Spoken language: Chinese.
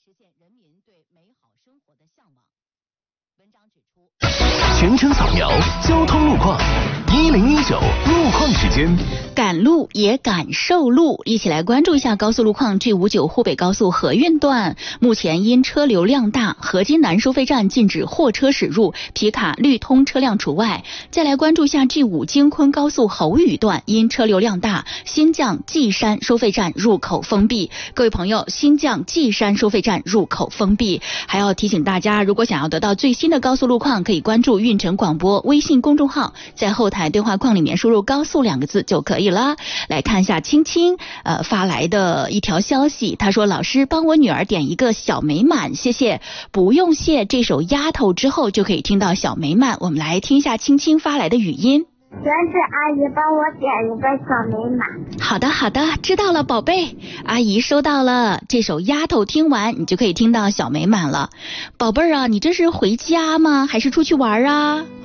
实现人民对美好生活的向往。文章指出， 全程扫描交通路况，1019路况时间。 赶路也赶受路，一起来关注一下高速路况。G59沪北高速合运段，目前因车流量大，河津南收费站禁止货车驶入，皮卡、绿通车辆除外。再来关注一下 G5京昆高速侯宇段，因车流量大，新绛稷山收费站入口封闭。各位朋友，新绛稷山收费站入口封闭。还要提醒大家，如果想要得到最新的高速路况，可以关注运城广播微信公众号，在后台对话框里面输入高速2个字就可以了。来看一下青青发来的一条消息，他说：老师帮我女儿点一个小美满，谢谢。不用谢，这首丫头之后就可以听到小美满。我们来听一下青青发来的语音。 全是阿姨帮我点一个小美满。 好的好的，知道了宝贝，阿姨收到了。这首丫头听完你就可以听到小美满了。宝贝儿啊，你这是回家吗？还是出去玩啊？